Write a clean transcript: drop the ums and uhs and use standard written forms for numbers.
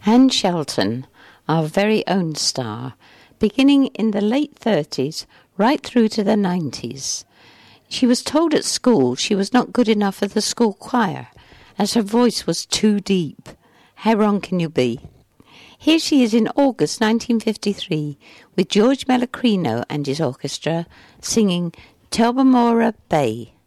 Anne Shelton, our very own star, beginning in the late 30s right through to the 90s. She was told at school she was not good enough for the school choir, as her voice was too deep. How wrong can you be? Here she is in August 1953 with George Melachrino and his orchestra singing Tobermory Bay.